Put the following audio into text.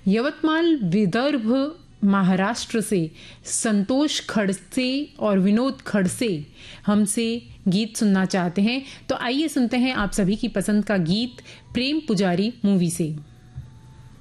यवतमाल विदर्भ महाराष्ट्र से संतोष खड़से और विनोद खड़से हमसे गीत सुनना चाहते हैं। तो आइए सुनते हैं आप सभी की पसंद का गीत प्रेम पुजारी मूवी से।